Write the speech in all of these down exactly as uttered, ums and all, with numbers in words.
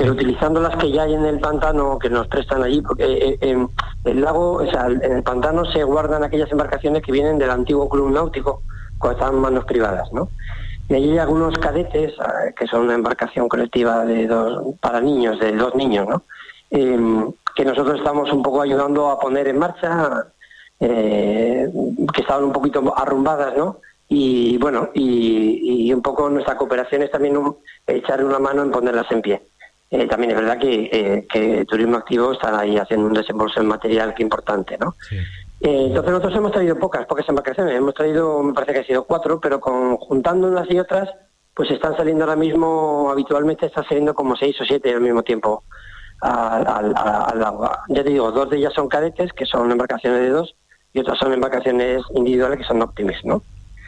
pero utilizando las que ya hay en el pantano que nos prestan allí, porque eh, eh, el lago, o sea, en el pantano se guardan aquellas embarcaciones que vienen del antiguo club náutico cuando estaban en manos privadas, ¿no? Y allí hay algunos cadetes, eh, que son una embarcación colectiva de dos, para niños, de dos niños, ¿no? Eh, que nosotros estamos un poco ayudando a poner en marcha, eh, que estaban un poquito arrumbadas, ¿no? Y bueno, y, y un poco nuestra cooperación es también un, echarle una mano en ponerlas en pie. Eh, también es verdad que, eh, que Turismo Activo está ahí haciendo un desembolso en material que importante, ¿no? Sí. Eh, entonces nosotros hemos traído pocas, pocas embarcaciones, hemos traído, me parece que ha sido cuatro, pero con, juntando unas y otras, pues están saliendo ahora mismo, habitualmente están saliendo como seis o siete al mismo tiempo al, al, al agua. Ya te digo, dos de ellas son cadetes, que son embarcaciones de dos, y otras son embarcaciones individuales, que son Optimis, ¿no?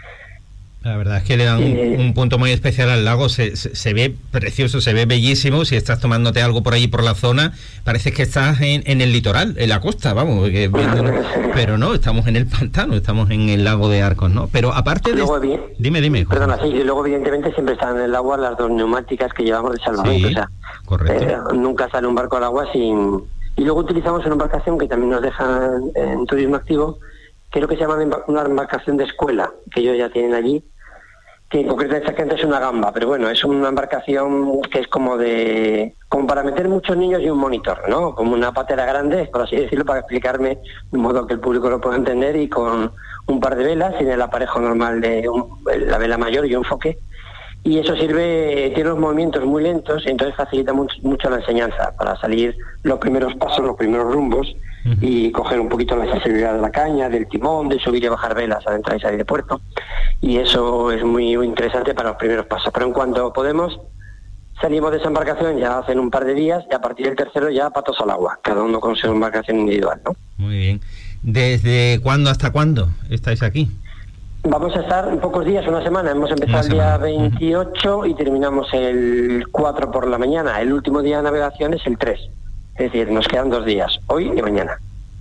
La verdad es que le dan eh, un, un punto muy especial al lago, se, se, se ve precioso, se ve bellísimo. Si estás tomándote algo por ahí por la zona, parece que estás en, en el litoral, en la costa, vamos, que, pero no, estamos en el pantano, estamos en el lago de Arcos, ¿no? Pero aparte de... Luego, bien, dime, dime. José. Perdona, sí, y luego evidentemente siempre están en el agua las dos neumáticas que llevamos de salvamento, sí, o sea, correcto. Eh, nunca sale un barco al agua sin... Y luego utilizamos una embarcación que también nos dejan en, en Turismo Activo, que es lo que se llama una embarcación de escuela, que ellos ya tienen allí, que en concreto exactamente es una gamba, pero bueno, es una embarcación que es como de como para meter muchos niños y un monitor, ¿no? Como una patera grande, por así decirlo, para explicarme de modo que el público lo pueda entender, y con un par de velas, sin el aparejo normal de un, la vela mayor y un foque, y eso sirve, tiene los movimientos muy lentos, y entonces facilita mucho, mucho la enseñanza, para salir los primeros pasos, los primeros rumbos, uh-huh. y coger un poquito la sensibilidad de la caña, del timón, de subir y bajar velas, adentrar y salir de puerto. Y eso es muy, muy interesante para los primeros pasos. Pero en cuanto podemos, salimos de esa embarcación ya hacen un par de días, y a partir del tercero ya patos al agua, cada uno con su embarcación individual, ¿no? Muy bien. ¿Desde cuándo hasta cuándo estáis aquí? Vamos a estar en pocos días, una semana. Hemos empezado el día veintiocho uh-huh. y terminamos el cuatro por la mañana. El último día de navegación es el tres. Es decir, nos quedan dos días, hoy y mañana.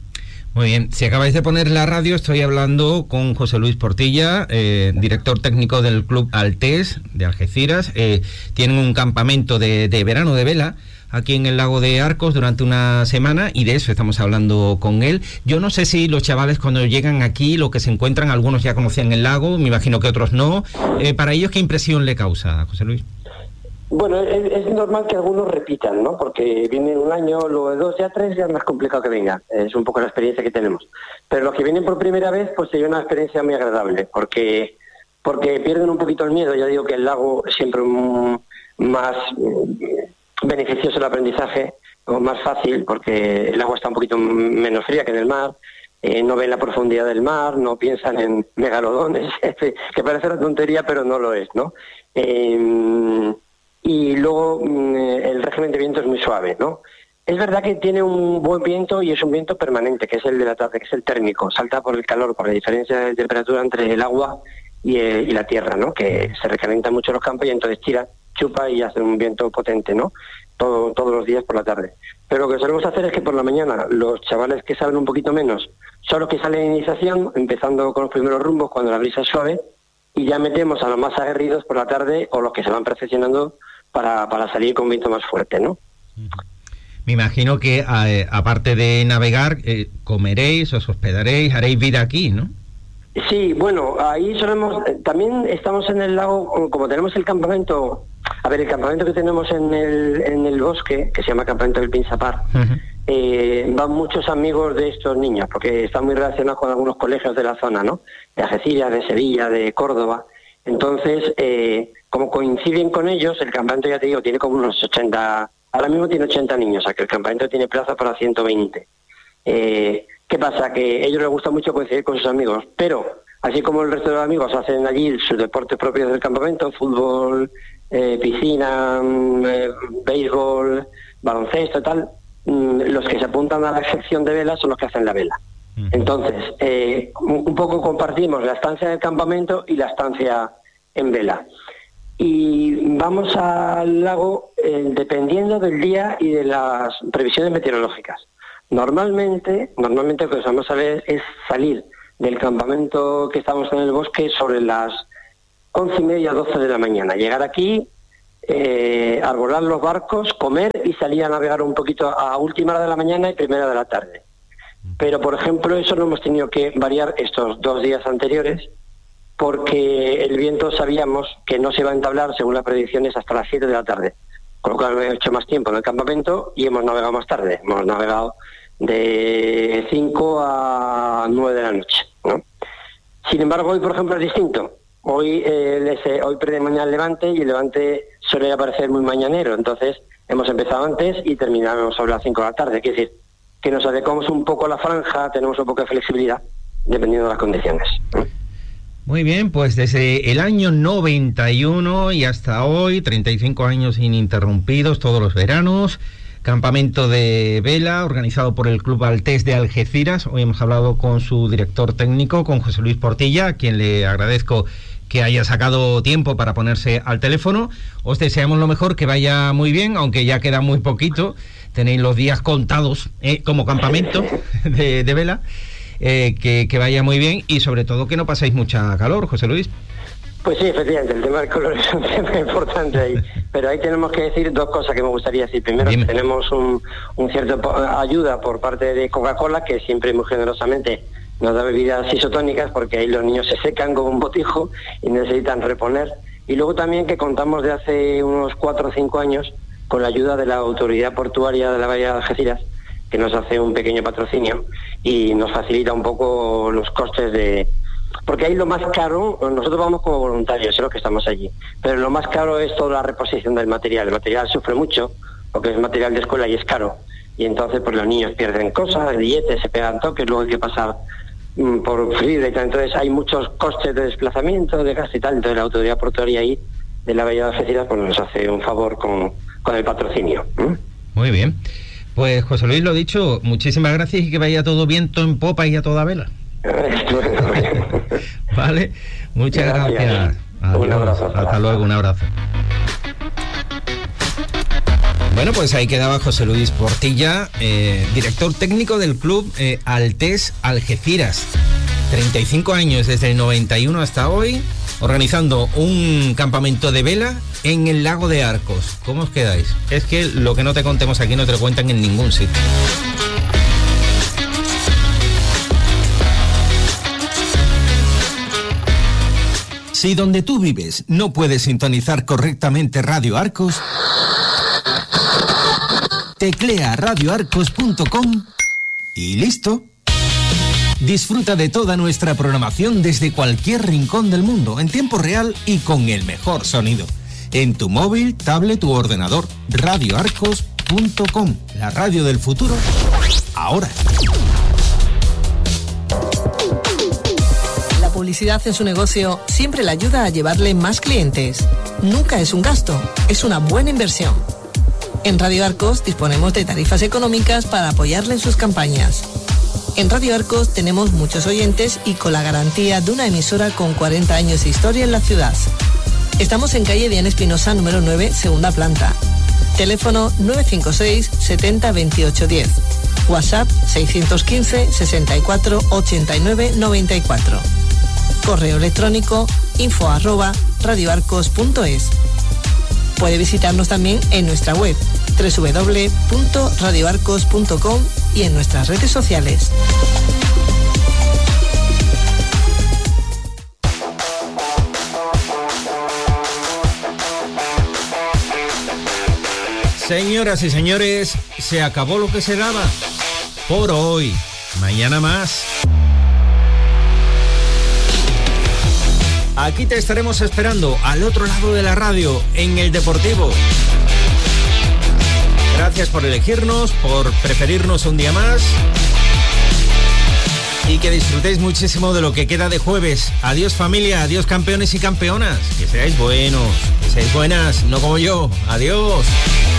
Muy bien, si acabáis de poner la radio, estoy hablando con José Luis Portilla, eh, director técnico del Club Altés de Algeciras. Eh, tienen un campamento de, de verano de vela aquí en el lago de Arcos durante una semana, y de eso estamos hablando con él. Yo no sé si los chavales cuando llegan aquí, lo que se encuentran, algunos ya conocían el lago, me imagino que otros no. Eh, para ellos, ¿qué impresión le causa, José Luis? Bueno, es, es normal que algunos repitan, ¿no? Porque vienen un año, luego de dos, ya tres, ya es más complicado que vengan. Es un poco la experiencia que tenemos. Pero los que vienen por primera vez, pues sería una experiencia muy agradable, porque porque pierden un poquito el miedo. Ya digo que el lago es siempre un, más beneficioso el aprendizaje, o más fácil, porque el agua está un poquito menos fría que en el mar. Eh, no ven la profundidad del mar, no piensan en megalodones, que parece una tontería, pero no lo es, ¿no? Eh, y luego el régimen de viento es muy suave, ¿no? Es verdad que tiene un buen viento, y es un viento permanente, que es el de la tarde, que es el térmico, salta por el calor, por la diferencia de temperatura entre el agua y, eh, y la tierra, ¿no? Que se recalientan mucho los campos y entonces tira, chupa y hace un viento potente, ¿no? Todo, todos los días por la tarde. Pero lo que solemos hacer es que por la mañana los chavales que saben un poquito menos son los que salen en iniciación, empezando con los primeros rumbos cuando la brisa es suave, y ya metemos a los más aguerridos por la tarde, o los que se van perfeccionando para, para salir con viento más fuerte, ¿no? Me imagino que eh, aparte de navegar, eh, comeréis, os hospedaréis, haréis vida aquí, ¿no? Sí, bueno, ahí solemos, eh, también estamos en el lago, como, como tenemos el campamento, a ver, el campamento que tenemos en el, en el bosque, que se llama Campamento del Pinsapar, uh-huh. eh, van muchos amigos de estos niños, porque están muy relacionados con algunos colegios de la zona, ¿no? De Algeciras, de Sevilla, de Córdoba. Entonces, eh, como coinciden con ellos, el campamento, ya te digo, tiene como unos ochenta, ahora mismo tiene ochenta niños, o sea que el campamento tiene plaza para ciento veinte. Eh, ¿Qué pasa? Que a ellos les gusta mucho coincidir con sus amigos, pero así como el resto de los amigos hacen allí sus deportes propios del campamento, fútbol, eh, piscina, eh, béisbol, baloncesto y tal, mm, los que se apuntan a la sección de velas son los que hacen la vela. Entonces, eh, un poco compartimos la estancia del campamento y la estancia en vela. Y vamos al lago eh, dependiendo del día y de las previsiones meteorológicas. Normalmente, normalmente lo que vamos a ver es salir del campamento que estamos en el bosque sobre las once y media, doce de la mañana. Llegar aquí, eh, arbolar los barcos, comer y salir a navegar un poquito a última hora de la mañana y primera de la tarde. Pero, por ejemplo, eso lo hemos tenido que variar estos dos días anteriores, porque el viento sabíamos que no se iba a entablar, según las predicciones, hasta las siete de la tarde. Con lo cual hemos hecho más tiempo en el campamento y hemos navegado más tarde. Hemos navegado de cinco a nueve de la noche, ¿no? Sin embargo, hoy, por ejemplo, es distinto. Hoy, eh, hoy predomina el levante y el levante suele aparecer muy mañanero. Entonces, hemos empezado antes y terminamos sobre las cinco de la tarde. Quiere decir que nos adecuamos un poco a la franja, tenemos un poco de flexibilidad, dependiendo de las condiciones. Muy bien, pues desde el año noventa y uno y hasta hoy, treinta y cinco años ininterrumpidos, todos los veranos, campamento de vela organizado por el Club Altés de Algeciras. Hoy hemos hablado con su director técnico, con José Luis Portilla, a quien le agradezco que haya sacado tiempo para ponerse al teléfono. Os deseamos lo mejor, que vaya muy bien, aunque ya queda muy poquito. Tenéis los días contados eh, como campamento de, de vela. Eh, que, que vaya muy bien y sobre todo que no paséis mucha calor, José Luis. Pues sí, efectivamente, el tema del color es un tema importante ahí, pero ahí tenemos que decir dos cosas que me gustaría decir. Primero, que tenemos un, un cierto ayuda por parte de Coca-Cola, que siempre muy generosamente nos da bebidas isotónicas, porque ahí los niños se secan como un botijo y necesitan reponer. Y luego también que contamos de hace unos cuatro o cinco años con la ayuda de la Autoridad Portuaria de la Bahía de Algeciras, que nos hace un pequeño patrocinio y nos facilita un poco los costes de... Porque ahí lo más caro, nosotros vamos como voluntarios, es lo que estamos allí, pero lo más caro es toda la reposición del material. El material sufre mucho, porque es material de escuela y es caro, y entonces pues los niños pierden cosas, billetes, se pegan toques, luego hay que pasar mm, por frío y tal. Entonces hay muchos costes de desplazamiento, de gasto y tal. Entonces la Autoridad Portuaria ahí de la Bahía de Algeciras pues nos hace un favor con, con el patrocinio. ¿Mm? Muy bien. Pues José Luis, lo dicho, muchísimas gracias y que vaya todo viento en popa y a toda vela. Vale, muchas gracias. gracias. Adiós. Un abrazo. Hasta, hasta luego, un abrazo. Bueno, pues ahí quedaba José Luis Portilla, eh, director técnico del Club eh, Altés Algeciras. treinta y cinco años desde el noventa y uno hasta hoy, organizando un campamento de vela en el lago de Arcos. ¿Cómo os quedáis? Es que lo que no te contemos aquí no te lo cuentan en ningún sitio. Si donde tú vives no puedes sintonizar correctamente Radio Arcos, teclea radio arcos punto com y listo. Disfruta de toda nuestra programación desde cualquier rincón del mundo, en tiempo real y con el mejor sonido. En tu móvil, tablet u ordenador. radio arcos punto com, la radio del futuro, ahora. La publicidad en su negocio siempre le ayuda a llevarle más clientes. Nunca es un gasto, es una buena inversión. En Radio Arcos disponemos de tarifas económicas para apoyarle en sus campañas. En Radio Arcos tenemos muchos oyentes y con la garantía de una emisora con cuarenta años de historia en la ciudad. Estamos en calle Diana Espinosa, número nueve, segunda planta. Teléfono nueve cinco seis, setenta, veintiocho diez. WhatsApp seiscientos quince, sesenta y cuatro, ochenta y nueve, noventa y cuatro. Correo electrónico info arroba radioarcos punto es. Puede visitarnos también en nuestra web doble u doble u doble u punto radio arcos punto com y en nuestras redes sociales. Señoras y señores, se acabó lo que se daba por hoy. Mañana más. Aquí te estaremos esperando al otro lado de la radio, en el Deportivo. Gracias por elegirnos, por preferirnos un día más. Y que disfrutéis muchísimo de lo que queda de jueves. Adiós familia, adiós campeones y campeonas. Que seáis buenos, que seáis buenas, no como yo. Adiós.